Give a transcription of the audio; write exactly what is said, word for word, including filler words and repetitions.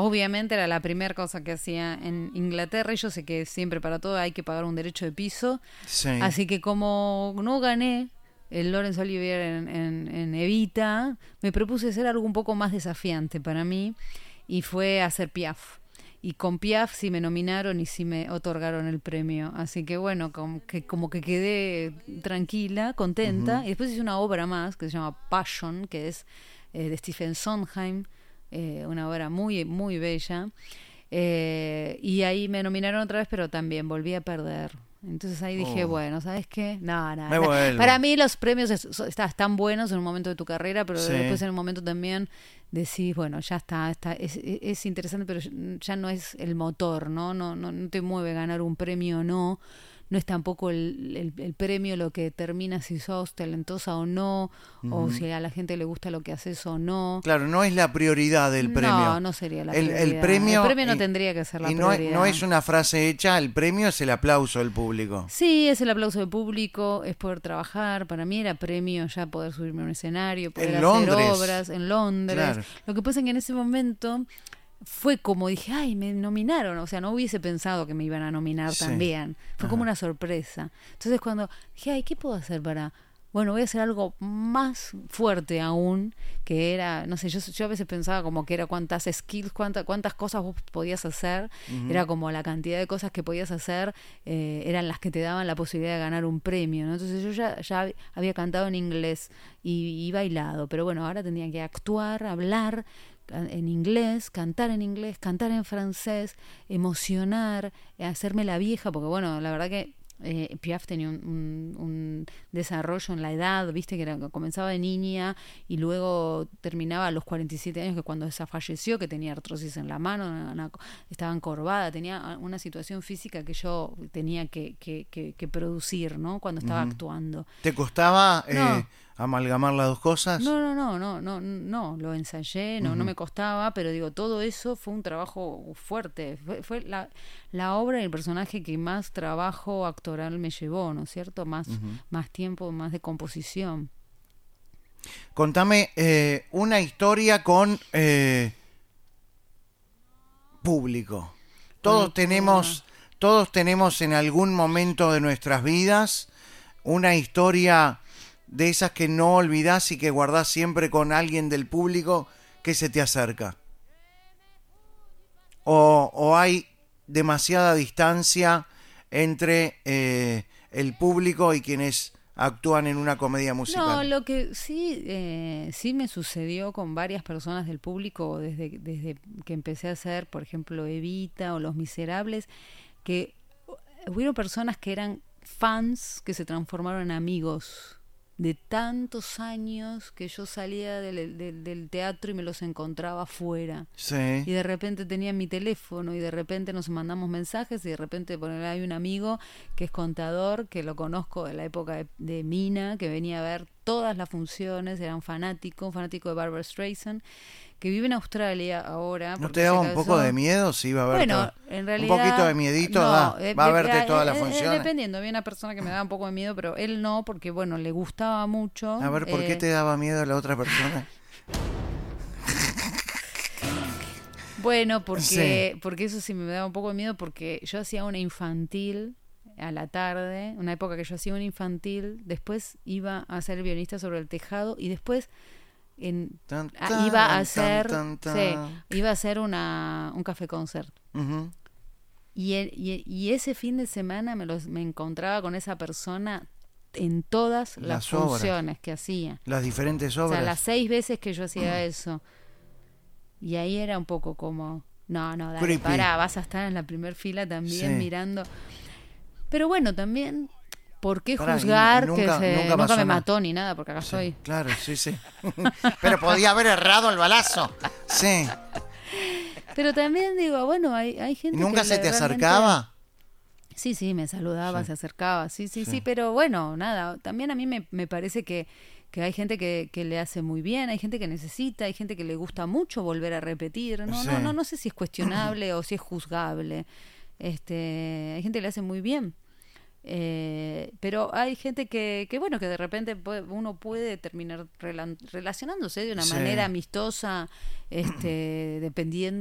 obviamente era la primera cosa que hacía en Inglaterra, y yo sé que siempre para todo hay que pagar un derecho de piso, Sí. así que como no gané el Laurence Olivier en, en, en Evita, me propuse hacer algo un poco más desafiante para mí, y fue hacer Piaf. Y con Piaf sí me nominaron y sí me otorgaron el premio. Así que bueno, como que, como que quedé tranquila, contenta. Ujú. Y después hice una obra más que se llama Passion, que es eh, de Stephen Sondheim, eh, una obra muy, muy bella. Eh, y ahí me nominaron otra vez, pero también volví a perder. Entonces ahí dije, Oh, bueno, ¿sabes qué? No, no, me no. Para vuelvo. mí los premios es- so- está- están buenos en un momento de tu carrera, pero después Sí. en un momento también decís, bueno, ya está, está es, es- es interesante, pero ya no es el motor, ¿no? No, no, no te mueve ganar un premio o no. No es tampoco el, el, el premio lo que determina si sos talentosa o no, o Ujú. si a la gente le gusta lo que haces o no. Claro, no es la prioridad del No, premio. no sería la El, el prioridad. El premio, premio no y, tendría que ser la y no, es- no prioridad. es una frase hecha, el premio es el aplauso del público. Sí, es el aplauso del público, es poder trabajar. Para mí era premio ya poder subirme a un escenario, poder En hacer Londres, obras en Londres. claro. Lo que pasa es que en ese momento fue como dije, ay, me nominaron. O sea, no hubiese pensado que me iban a nominar Sí. también. Fue como Ajá. una sorpresa. Entonces cuando dije, ay, ¿qué puedo hacer para...? Bueno, voy a hacer algo más fuerte aún, que era, no sé, yo, yo a veces pensaba como que era cuántas skills, cuántas, cuántas cosas vos podías hacer, Ujú. era como la cantidad de cosas que podías hacer, eh, eran las que te daban la posibilidad de ganar un premio, ¿no? Entonces yo ya, ya había cantado en inglés y, y bailado, pero bueno, ahora tenía que actuar, hablar en inglés, cantar en inglés, cantar en francés, emocionar, hacerme la vieja, porque bueno, la verdad que eh, Piaf tenía un, un, un desarrollo en la edad, viste que era, comenzaba de niña y luego terminaba a los cuarenta y siete años, que cuando esa falleció, que tenía artrosis en la mano, una, una, estaba encorvada, tenía una situación física que yo tenía que, que, que, que producir, ¿no? Cuando estaba Ujú. actuando. ¿Te costaba eh, No, amalgamar las dos cosas? no, no, no, no, no, no, lo ensayé, no, no Ujú. me costaba, pero digo, todo eso fue un trabajo fuerte, fue, fue la, la obra y el personaje que más trabajo actoral me llevó, ¿no es cierto? Más, Ujú. más tiempo, más de composición. Contame eh, una historia con eh, público. Con el Todos público. tenemos, todos tenemos en algún momento de nuestras vidas una historia de esas que no olvidás y que guardás siempre con alguien del público que se te acerca. O, o hay demasiada distancia entre eh, el público y quienes actúan en una comedia No, musical. lo que sí, eh, sí me sucedió con varias personas del público desde, desde que empecé a hacer, por ejemplo, Evita o Los Miserables, que hubieron personas que eran fans que se transformaron en amigos de tantos años que yo salía del, del, del teatro y me los encontraba afuera. Sí. Y de repente tenía mi teléfono y de repente nos mandamos mensajes y de repente poner hay un amigo que es contador, que lo conozco de la época de, de Mina, que venía a ver todas las funciones, era un fanático, un fanático de Barbra Streisand, que vive en Australia ahora. ¿No te Porque se daba un poco de casó. miedo si iba a ver Bueno, todo? en Un poquito de realidad, miedito no, da. eh, Va a de- verte eh, todas las eh, eh, funciones. dependiendo, había una persona que me daba un poco de miedo, pero él no, porque bueno, le gustaba mucho. A ver, ¿por qué eh, te daba miedo la otra persona? Bueno, Sí. porque, porque eso sí me daba un poco de miedo, porque yo hacía una infantil a la tarde, una época que yo hacía una infantil, después iba a ser violinista sobre el tejado y después en, Tan, a- tan, iba a tan, hacer, tan, sí, tan. iba a hacer una, un café concert. Ujú. Y, el- y, y ese fin de semana me, los, me encontraba con esa persona en todas las Las obras, funciones que hacía. las diferentes O sea, obras. las seis veces que yo hacía eso. Y ahí era un poco como, no, no, dale, Creepy. pará, vas a estar en la primer fila también Sí. mirando. Pero bueno, también, ¿por qué Pará, y juzgar nunca- que se, nunca nunca, pasó me nada. mató ni nada? Porque acá Sí, estoy. claro, sí, sí. Pero podía haber errado el balazo. Sí. Pero también digo, bueno, hay, hay ¿Y gente nunca que se le- te realmente- acercaba? Sí, sí, me saludaba, Sí. se acercaba, sí, sí, Sí. sí, pero bueno, nada, también a mí me, me parece que, que hay gente que, que le hace muy bien, hay gente que necesita, hay gente que le gusta mucho volver a repetir, no, Sí. no, no, no sé si es cuestionable o si es juzgable, este, hay gente que le hace muy bien. Eh, pero hay gente que, que bueno, que de repente puede- uno puede terminar rela- relacionándose de una Sí. manera amistosa, este, dependiendo